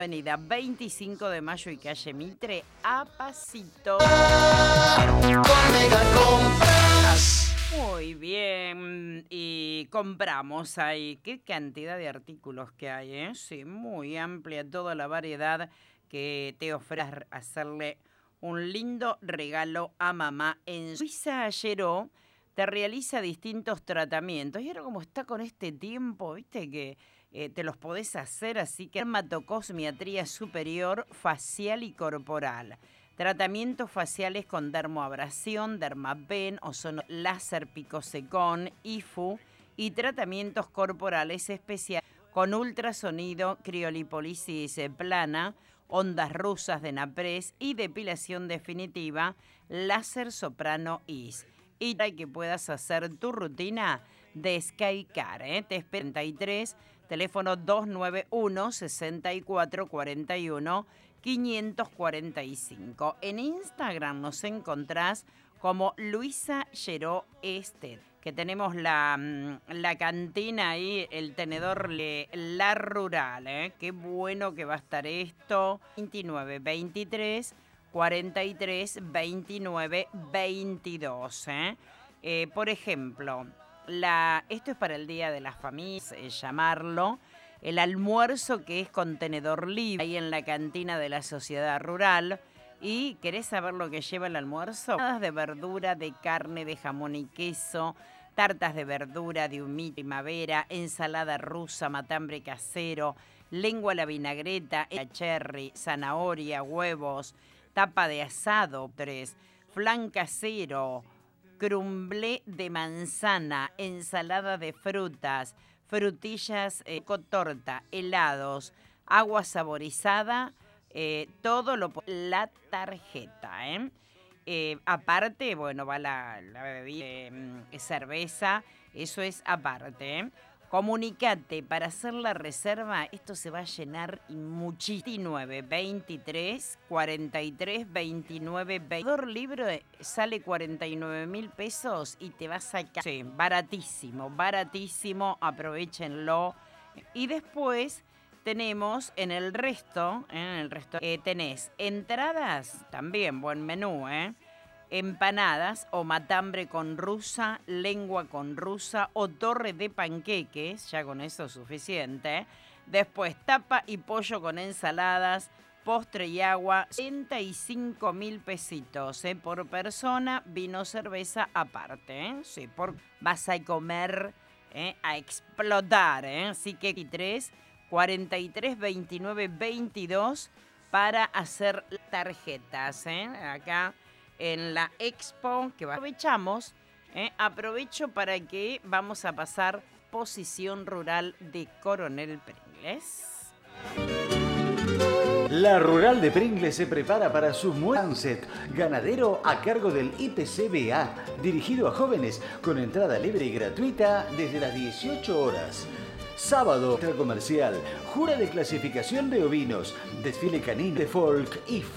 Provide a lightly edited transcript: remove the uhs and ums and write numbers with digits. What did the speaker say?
Avenida 25 de Mayo y calle Mitre, a pasito. Con Mega Compras. Muy bien, y compramos ahí. Qué cantidad de artículos que hay, ¿eh? Sí, muy amplia toda la variedad que te ofrece hacerle un lindo regalo a mamá. En Suiza Ayeró te realiza distintos tratamientos. Y ahora como está con este tiempo, viste que te los podés hacer, así que dermatocosmiatría superior, facial y corporal. Tratamientos faciales con dermoabrasión, dermapen, ozono láser picosecón, IFU y tratamientos corporales especiales con ultrasonido, criolipólisis plana, ondas rusas de Napres y depilación definitiva, láser soprano IS. Y para que puedas hacer tu rutina de Skycar, te espera 33, teléfono 291 6441 545. En Instagram nos encontrás como Luisa Lleró Este, que tenemos la cantina ahí, el tenedor La Rural, Qué bueno que va a estar esto. 29 23 43 29 22, por ejemplo, esto es para el Día de las Familias, llamarlo. El almuerzo que es contenedor libre ahí en la cantina de la Sociedad Rural. ¿Y querés saber lo que lleva el almuerzo? Empanadas de verdura, de carne, de jamón y queso, tartas de verdura, de humita, primavera, ensalada rusa, matambre casero, lengua a la vinagreta, cherry, zanahoria, huevos, tapa de asado, 3, flan casero, crumblé de manzana, ensalada de frutas, frutillas, torta, helados, agua saborizada, todo la tarjeta, aparte, bueno, va la bebida, cerveza, eso es aparte, Comunicate para hacer la reserva, esto se va a llenar muchísimo. 29 23 43 29 20. El libro sale 49.000 pesos y te vas a sacar. Sí, baratísimo, baratísimo, aprovechenlo. Y después tenemos en el resto, tenés entradas, también buen menú, empanadas o matambre con rusa, lengua con rusa o torre de panqueques, ya con eso es suficiente. Después tapa y pollo con ensaladas, postre y agua, 35.000 pesitos por persona, vino, cerveza aparte. Sí, vas a comer a explotar. Así que 3, 43, 29, 22 para hacer tarjetas. Acá en la expo que aprovechamos, aprovecho para que vamos a pasar posición rural de Coronel Pringles. La Rural de Pringles se prepara para su Sunset ganadero a cargo del IPCBA, dirigido a jóvenes con entrada libre y gratuita desde las 18 horas. Sábado, comercial, jura de clasificación de ovinos, desfile canino de folk y